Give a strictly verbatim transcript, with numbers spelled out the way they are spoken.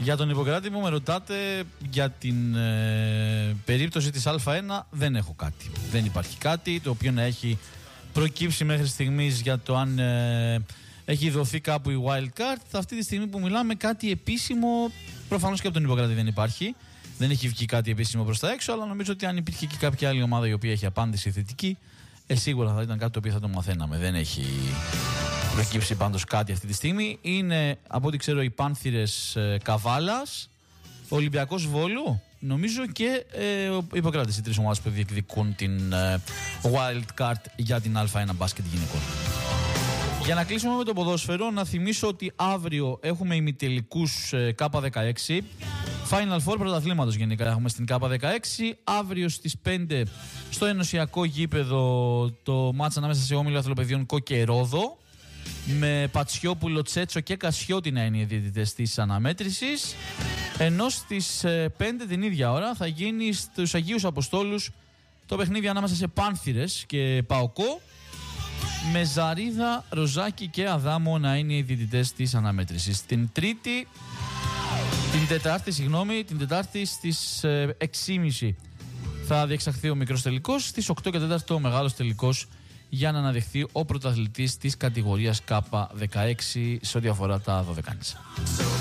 Για τον Ιπποκράτη μου με ρωτάτε για την ε, περίπτωση της Α ένα, δεν έχω κάτι. Δεν υπάρχει κάτι το οποίο να έχει προκύψει μέχρι στιγμής για το αν ε, έχει δοθεί κάπου η wild card. Αυτή τη στιγμή που μιλάμε κάτι επίσημο, προφανώς και από τον Ιπποκράτη δεν υπάρχει. Δεν έχει βγει κάτι επίσημο προς τα έξω, αλλά νομίζω ότι αν υπήρχε και κάποια άλλη ομάδα η οποία έχει απάντηση θετική, ε, σίγουρα θα ήταν κάτι το οποίο θα το μαθαίναμε. Δεν έχει προκύψει πάντως κάτι αυτή τη στιγμή. Είναι, από ό,τι ξέρω, οι Πάνθυρες ε, Καβάλας, ο Ολυμπιακός Βόλου, νομίζω και ε, ο Ιπποκράτης, οι τρεις ομάδες που διεκδικούν την ε, wild card για την Α ένα μπάσκετ γυναικών. Για να κλείσουμε με το ποδόσφαιρο, να θυμίσω ότι αύριο έχουμε ημιτελικούς ε, Κάπα δεκαέξι. Final Four πρωταθλήματος γενικά έχουμε στην Κάπα δεκαέξι. Αύριο στις πέντε στο ενωσιακό γήπεδο το μάτς ανάμεσα σε Όμιλο Αθλοπαιδιών Κο και Ρόδο, με Πατσιόπουλο, Τσέτσο και Κασιώτη να είναι οι διαιτητές της αναμέτρησης. Ενώ στις πέντε την ίδια ώρα θα γίνει στους Αγίους Αποστόλους το παιχνίδι ανάμεσα σε Πάνθυρες και Παοκό, με Ζαρίδα, Ροζάκη και Αδάμο να είναι οι διαιτητές της αναμέτρησης. Την Τρίτη, την Τετάρτη, συγγνώμη, την Τετάρτη στις έξι και μισή θα διεξαχθεί ο μικρός τελικός, στις οκτώ και τέσσερα ο μεγάλος τελικός για να αναδεχθεί ο πρωταθλητής της κατηγορίας Κάπα δεκαέξι σε ό,τι αφορά τα δωδεκάνησα.